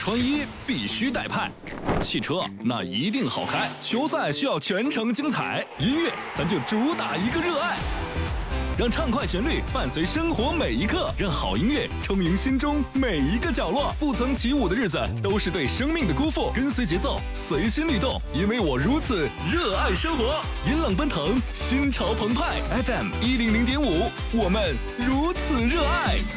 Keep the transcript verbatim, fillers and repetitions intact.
穿衣必须带派，汽车那一定好开，球赛需要全程精彩，音乐咱就主打一个热爱。让畅快旋律伴随生活每一刻，让好音乐充盈心中每一个角落。不曾起舞的日子都是对生命的辜负，跟随节奏，随心律动，因为我如此热爱生活。引冷奔腾，心潮澎湃 ，F M 一零零点五，我们如此热爱。